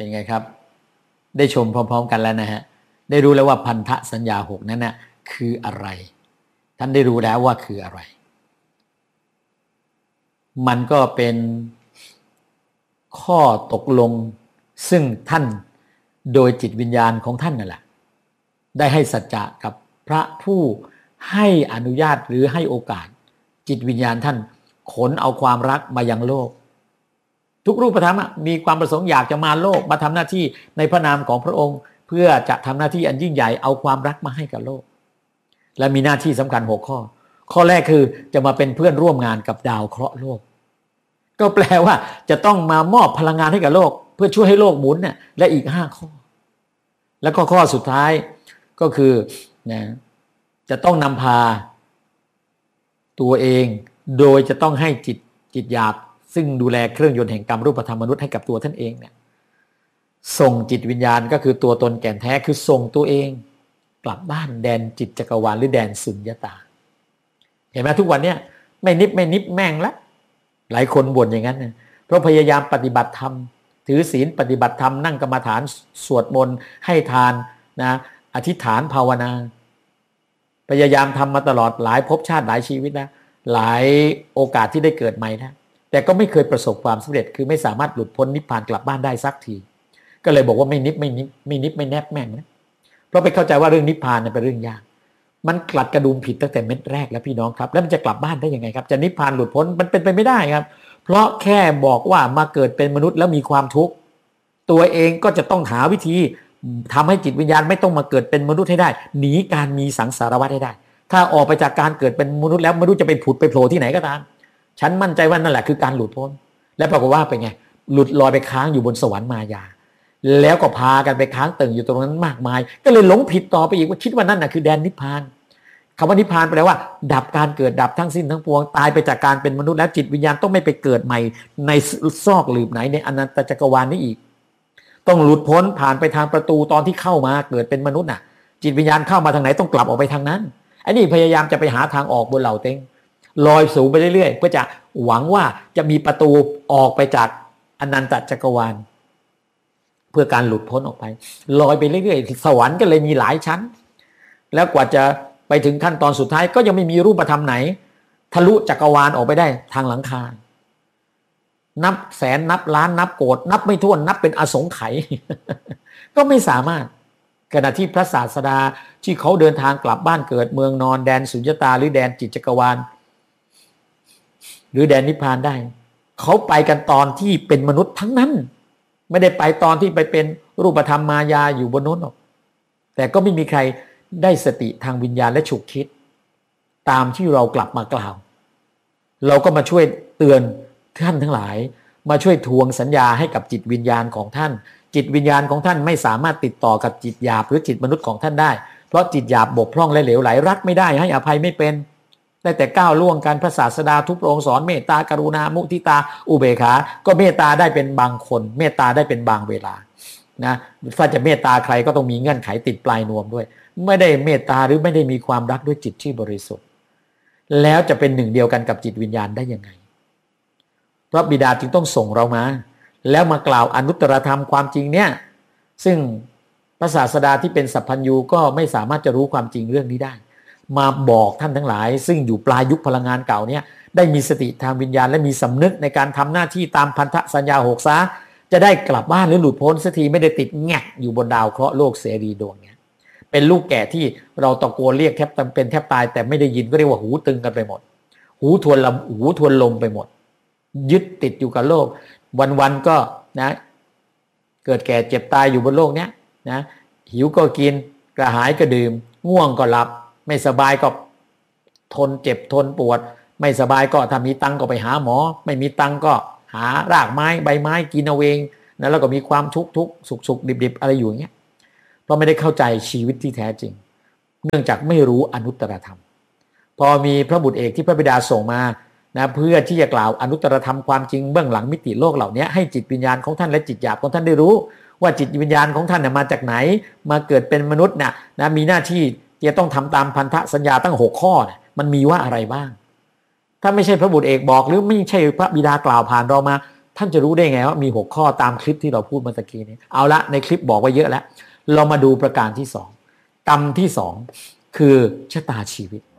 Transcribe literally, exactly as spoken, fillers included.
เป็นไงครับได้ชมพร้อมๆกันแล้วนะฮะได้รู้แล้วว่าพันธสัญญาหกนั้นน่ะคืออะไรท่านได้รู้แล้วว่าคืออะไรมันก็เป็นข้อตกลงซึ่งท่านโดยจิตวิญญาณของท่านนั่นแหละได้ให้สัจจะกับพระผู้ให้อนุญาตหรือให้โอกาสจิตวิญญาณท่านขนเอาความรักมายังโลกทุกรูปธรรมมีความประสงค์อยากจะมาโลกมาทำหน้าที่ในพระนามของพระองค์เพื่อจะทำหน้าที่อันยิ่งใหญ่เอาความรักมาให้กับโลกและมีหน้าที่สำคัญหกข้อข้อแรกคือจะมาเป็นเพื่อนร่วมงานกับดาวเคราะห์โลกก็แปลว่าจะต้องมามอบพลังงานให้กับโลกเพื่อช่วยให้โลกหมุนเนี่ยและอีกห้าข้อแล้วก็ข้อสุดท้ายก็คือนะจะต้องนำพาตัวเองโดยจะต้องให้จิตจิตหยาบซึ่งดูแลเครื่องยนต์แห่งกรรมรูปธรรมมนุษย์ให้กับตัวท่านเองเนี่ยส่งจิตวิญญาณก็คือตัวตนแก่นแท้คือส่งตัวเองกลับบ้านแดนจิตจักรวาลหรือแดนสุญญตาเห็นไหมทุกวันเนี้ยไม่นิบไม่นิบแม่งละหลายคนบ่นอย่างนั้นนะเพราะพยายามปฏิบัติธรรมถือศีลปฏิบัติธรรมนั่งกรรมฐานสวดมนต์ให้ทานนะอธิษฐานภาวนาพยายามทำมาตลอดหลายภพชาติหลายชีวิตนะหลายโอกาสที่ได้เกิดใหม่นะแต่ก็ไม่เคยประสบความสำเร็จคือไม่สามารถหลุดพ้นนิพพานกลับบ้านได้สักทีก็เลยบอกว่าไม่นิบไม่นิบไม่นิบไม่แนบแม่งนะเพราะไปเข้าใจว่าเรื่องนิพพานเนี่ยเป็นเรื่องยากมันกลัดกระดุมผิดตั้งแต่เม็ดแรกแล้วพี่น้องครับแล้วมันจะกลับบ้านได้ยังไงครับจะนิพพานหลุดพ้นมันเป็นไปไม่ได้ครับเพราะแค่บอกว่ามาเกิดเป็นมนุษย์แล้วมีความทุกข์ตัวเองก็จะต้องหาวิธีทำให้จิตวิญญาณไม่ต้องมาเกิดเป็นมนุษย์ให้ได้หนีการมีสังสารวัฏให้ได้ถ้าออกไปจากการเกิดเป็นมนุษย์แล้วไม่รู้จะไปผุดไปโผล่ที่ไหนก็ตามฉันมั่นใจว่านั่นแหละคือการหลุดพ้นและปรากฏว่าเป็นไงหลุดลอยไปค้างอยู่บนสวรรค์มายาแล้วก็พากันไปค้างตึงอยู่ตรงนั้นมากมายก็เลยหลงผิดต่อไปอีกว่าคิดว่านั่นน่ะคือแดนนิพพานคำว่านิพพานแปลว่าดับการเกิดดับทั้งสิ้นทั้งปวงตายไปจากการเป็นมนุษย์แล้วจิตวิญญาณต้องไม่ไปเกิดใหม่ในซอกหลืบไหนในอนันตจักรวาลนี้อีกต้องหลุดพ้นผ่านไปทางประตูตอนที่เข้ามาเกิดเป็นมนุษย์น่ะจิตวิญญาณเข้ามาทางไหนต้องกลับออกไปทางนั้นไอ้นี่พยายามจะไปหาทางออกบนเหล่าเต็งลอยสูงไปเรื่อยๆเพื่อจะหวังว่าจะมีประตูออกไปจากอนันตจักรวาลเพื่อการหลุดพ้นออกไปลอยไปเรื่อยๆสวรรค์ก็เลยมีหลายชั้นแล้วกว่าจะไปถึงขั้นตอนสุดท้ายก็ยังไม่มีรูปธรรมไหนทะลุจักรวาลออกไปได้ทางหลังคานับแสนนับล้านนับโกฏนับไม่ถ้วนนับเป็นอสงไขย ก็ไม่สามารถขณะที่พระศาสดาที่เขาเดินทางกลับบ้านเกิดเมืองนอนแดนสุญญตาหรือแดนจิตจักรวาลหรือแดนนิพพานได้เขาไปกันตอนที่เป็นมนุษย์ทั้งนั้นไม่ได้ไปตอนที่ไปเป็นรูปธรรมมายาอยู่บนโน้นหรอกแต่ก็ไม่มีใครได้สติทางวิญญาณและฉุกคิดตามที่เรากลับมากล่าวเราก็มาช่วยเตือนท่านทั้งหลายมาช่วยทวงสัญญาให้กับจิตวิญญาณของท่านจิตวิญญาณของท่านไม่สามารถติดต่อกับจิตหยาบหรือจิตมนุษย์ของท่านได้เพราะจิตหยาบบกพร่องและเหลวไหลรักไม่ได้ให้อภัยไม่เป็นได้แต่ก้าวล่วงการพระศาสดาทุกพระองค์สอนเมตตากรุณามุทิตาอุเบกขาก็เมตตาได้เป็นบางคนเมตตาได้เป็นบางเวลานะถ้าจะเมตตาใครก็ต้องมีเงื่อนไขติดปลายนวมด้วยไม่ได้เมตตาหรือไม่ได้มีความรักด้วยจิตที่บริสุทธิ์แล้วจะเป็นหนึ่งเดียวกันกับจิตวิญญาณได้ยังไงพระบิดาจึงต้องส่งเรามาแล้วมากล่าวอนุตตรธรรมความจริงเนี่ยซึ่งพระศาสดาที่เป็นสัพพัญญูก็ไม่สามารถจะรู้ความจริงเรื่องนี้ได้มาบอกท่านทั้งหลายซึ่งอยู่ปลายยุคพลังงานเก่าเนี่ยได้มีสติทางวิญญาณและมีสำนึกในการทำหน้าที่ตามพันธสัญญาหกซะจะได้กลับบ้านหรือหลุดพ้นสักทีไม่ได้ติดแงกอยู่บนดาวเคราะห์โลกเสรีดวงเนี่ยเป็นลูกแก่ที่เราตะโกนเรียกแทบเป็นแทบตายแต่ไม่ได้ยินก็เรียกว่าหูตึงกันไปหมดหูทวนลมหูทวนลมไปหมดยึดติดอยู่กับโลกวันๆก็นะเกิดแก่เจ็บตายอยู่บนโลกเนี้ยนะหิวก็กินกระหายก็ดื่มง่วงก็หลับไม่สบายก็ทนเจ็บทนปวดไม่สบายก็ถ้ามีตังก็ไปหาหมอไม่มีตังก็หารากไม้ใบไม้กินเอาเองนะแล้วก็มีความทุกข์ทุกข์สุขสุขดิบดิบอะไรอยู่อย่างเงี้ยเพราะไม่ได้เข้าใจชีวิตที่แท้จริงเนื่องจากไม่รู้อนุตตรธรรมพอมีพระบุตรเอกที่พระบิดาส่งมานะเพื่อที่จะกล่าวอนุตตรธรรมความจริงเบื้องหลังมิติโลกเหล่านี้ให้จิตวิญญาณของท่านและจิตหยาบของท่านได้รู้ว่าจิตวิญญาณของท่านมาจากไหนมาเกิดเป็นมนุษย์น่ะนะมีหน้าที่จะต้องทำตามพันธสัญญาตั้งหกข้อนะมันมีว่าอะไรบ้างถ้าไม่ใช่พระบุตรเอกบอกหรือไม่ใช่พระบิดากล่าวผ่านเรามาท่านจะรู้ได้ไงว่ามีหกข้อตามคลิปที่เราพูดเมื่อกี้นี้เอาละในคลิปบอกไว้เยอะแล้วเรามาดูประการที่สองกรรมที่สองคือชะตาชีวิต